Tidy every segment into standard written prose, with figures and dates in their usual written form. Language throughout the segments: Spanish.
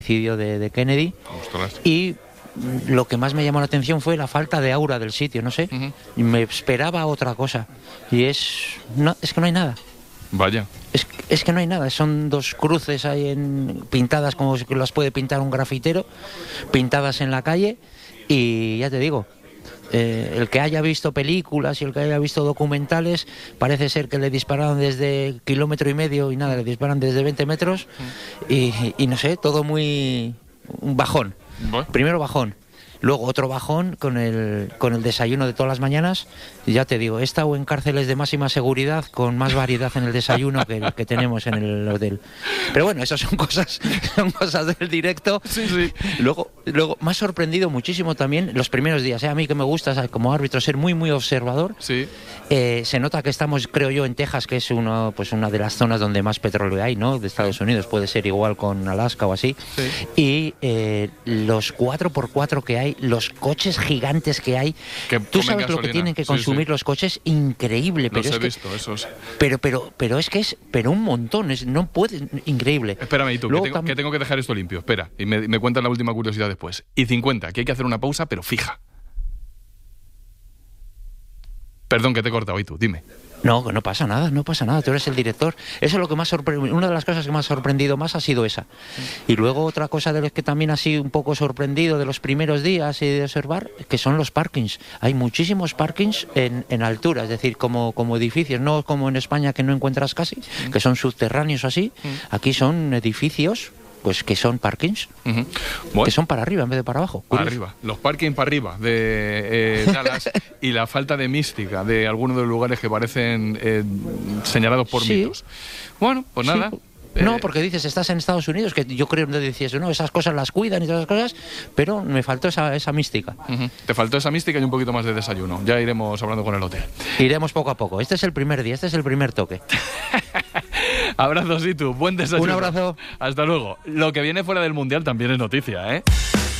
suicidio de Kennedy. Ostras. Y lo que más me llamó la atención fue la falta de aura del sitio, no sé. Me esperaba otra cosa. Y es que no hay nada. Vaya. Es que no hay nada. Son dos cruces ahí pintadas como si las puede pintar un grafitero, pintadas en la calle. Y ya te digo, el que haya visto películas y el que haya visto documentales, parece ser que le dispararon desde 1,5 kilómetros y nada, le disparan desde 20 metros. Y no sé, todo muy... un bajón. Bueno. Primero bajón, luego otro bajón con el desayuno de todas las mañanas. Y ya te digo, he estado en cárceles de máxima seguridad con más variedad en el desayuno que tenemos en el hotel. Pero bueno, esas son cosas del directo. Sí, sí. Luego me ha sorprendido muchísimo también los primeros días. A mí que me gusta, ¿sabes?, como árbitro ser muy, muy observador. Sí. Se nota que estamos, creo yo, en Texas, que es una de las zonas donde más petróleo hay, ¿no?, de Estados Unidos. Puede ser igual con Alaska o así. Sí. Y los 4x4 que hay, los coches gigantes que hay, que tú sabes gasolina. Lo que tienen que consumir los coches, increíble. Pero los es he visto, esos. Pero es que es un montón, no puede, increíble. Espérame, ¿y tú? Que tengo que dejar esto limpio. Espera, y me cuentas la última curiosidad después. Y 50, que hay que hacer una pausa, pero fija. Perdón que te he cortado, y tú, dime. No, que no pasa nada, tú eres el director. Eso es lo que más sorprendido, una de las cosas que me ha sorprendido más ha sido esa. Y luego otra cosa de los que también ha sido un poco sorprendido de los primeros días y de observar, que son los parkings. Hay muchísimos parkings en altura, es decir, como edificios, no como en España que no encuentras casi, que son subterráneos así. Aquí son edificios, pues que son parkings, bueno, que son para arriba en vez de para abajo. Para arriba, los parkings para arriba de Dallas y la falta de mística de algunos de los lugares que parecen señalados por mitos. Bueno, pues nada. No, porque dices, estás en Estados Unidos, que yo creo que dices, no, esas cosas las cuidan y todas esas cosas, pero me faltó esa mística. Te faltó esa mística y un poquito más de desayuno. Ya iremos hablando con el hotel. Iremos poco a poco. Este es el primer día, este es el primer toque. Abrazos y tú, buen desayuno. Un abrazo. Hasta luego. Lo que viene fuera del Mundial también es noticia, ¿eh?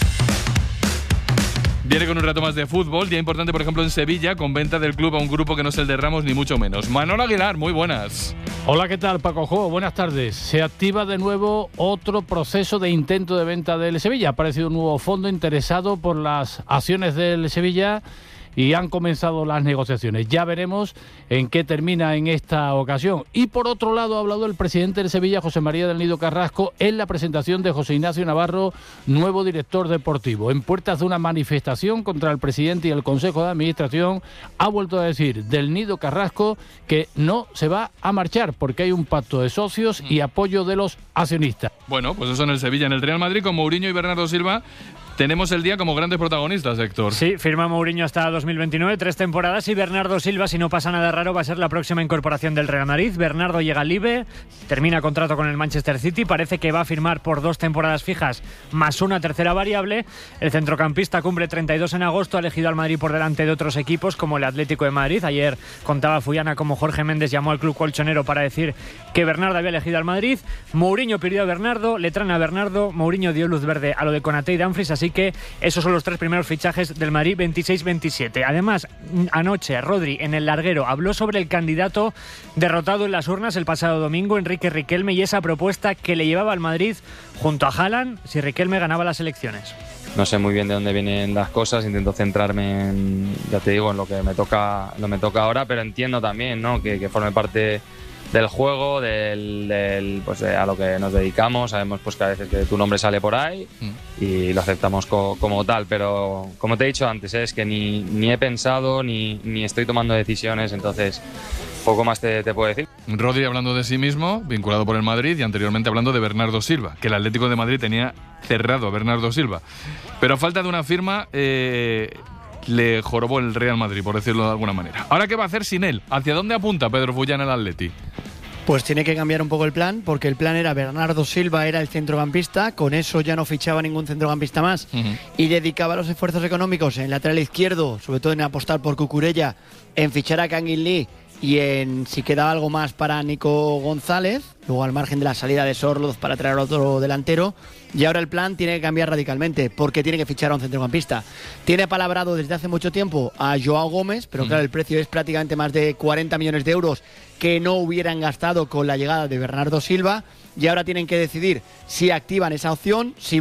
Viene con un rato más de fútbol, día importante por ejemplo en Sevilla, con venta del club a un grupo que no es el de Ramos ni mucho menos. Manolo Aguilar, muy buenas. Hola, ¿qué tal, Paco Jo? Buenas tardes. Se activa de nuevo otro proceso de intento de venta del Sevilla. Ha aparecido un nuevo fondo interesado por las acciones del Sevilla y han comenzado las negociaciones. Ya veremos en qué termina en esta ocasión. Y por otro lado ha hablado el presidente del Sevilla, José María del Nido Carrasco, en la presentación de José Ignacio Navarro, nuevo director deportivo. En puertas de una manifestación contra el presidente y el Consejo de Administración, ha vuelto a decir del Nido Carrasco que no se va a marchar porque hay un pacto de socios y apoyo de los accionistas. Bueno, pues eso en el Sevilla. En el Real Madrid, con Mourinho y Bernardo Silva, tenemos el día como grandes protagonistas, Héctor. Sí, firma Mourinho hasta 2029, 3 temporadas, y Bernardo Silva, si no pasa nada raro, va a ser la próxima incorporación del Real Madrid. Bernardo llega libre, termina contrato con el Manchester City, parece que va a firmar por 2 temporadas fijas más una tercera variable. El centrocampista cumple 32 en agosto, ha elegido al Madrid por delante de otros equipos como el Atlético de Madrid. Ayer contaba Fuyana como Jorge Méndez llamó al club colchonero para decir que Bernardo había elegido al Madrid. Mourinho pidió a Bernardo, le traen a Bernardo, Mourinho dio luz verde a lo de Konaté y Dumfries, así que esos son los 3 primeros fichajes del Madrid 26-27. Además, anoche Rodri en el larguero habló sobre el candidato derrotado en las urnas el pasado domingo, Enrique Riquelme, y esa propuesta que le llevaba al Madrid junto a Haaland si Riquelme ganaba las elecciones. No sé muy bien de dónde vienen las cosas, intento centrarme en, ya te digo, en lo que me toca ahora, pero entiendo también, ¿no?, que forme parte del juego, pues a lo que nos dedicamos. Sabemos pues que a veces que tu nombre sale por ahí y lo aceptamos como tal, pero como te he dicho antes, es que ni he pensado ni estoy tomando decisiones, entonces poco más te puedo decir. Rodri hablando de sí mismo, vinculado por el Madrid, y anteriormente hablando de Bernardo Silva, que el Atlético de Madrid tenía cerrado a Bernardo Silva, pero a falta de una firma le jorobó el Real Madrid, por decirlo de alguna manera. ¿Ahora qué va a hacer sin él? ¿Hacia dónde apunta Pedro Fullán el Atleti? Pues tiene que cambiar un poco el plan, porque el plan era Bernardo Silva era el centrocampista, con eso ya no fichaba ningún centrocampista más y dedicaba los esfuerzos económicos en lateral izquierdo, sobre todo en apostar por Cucurella, en fichar a Kangin Lee y en si quedaba algo más para Nico González, luego al margen de la salida de Sorloz para traer otro delantero. Y ahora el plan tiene que cambiar radicalmente, porque tiene que fichar a un centrocampista. Tiene apalabrado desde hace mucho tiempo a Joao Gómez, pero claro, el precio es prácticamente más de 40 millones de euros que no hubieran gastado con la llegada de Bernardo Silva. Y ahora tienen que decidir si activan esa opción, si